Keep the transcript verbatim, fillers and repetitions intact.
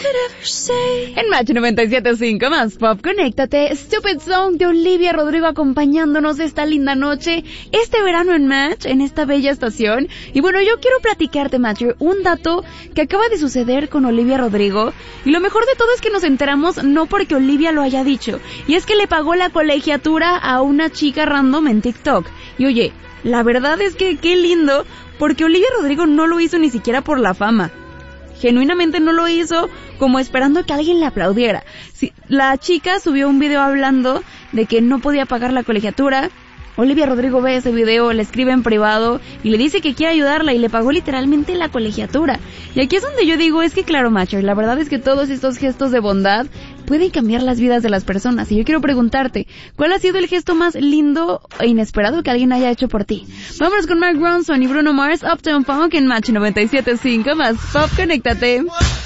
En Match noventa y siete punto cinco más pop, conéctate. Stupid Song de Olivia Rodrigo acompañándonos esta linda noche, este verano en Match, en esta bella estación. Y bueno, yo quiero platicarte, Match, un dato que acaba de suceder con Olivia Rodrigo. Y lo mejor de todo es que nos enteramos no porque Olivia lo haya dicho. Y es que le pagó la colegiatura a una chica random en TikTok. Y oye, la verdad es que qué lindo, porque Olivia Rodrigo no lo hizo ni siquiera por la fama. Genuinamente no lo hizo como esperando que alguien le aplaudiera. Sí, la chica subió un video hablando de que no podía pagar la colegiatura. Olivia Rodrigo ve ese video, le escribe en privado y le dice que quiere ayudarla y le pagó literalmente la colegiatura. Y aquí es donde yo digo, es que claro, macho, la verdad es que todos estos gestos de bondad pueden cambiar las vidas de las personas. Y yo quiero preguntarte, ¿cuál ha sido el gesto más lindo e inesperado que alguien haya hecho por ti? Vámonos con Mark Ronson y Bruno Mars, Uptown Funk en Match noventa y siete punto cinco más pop, conéctate.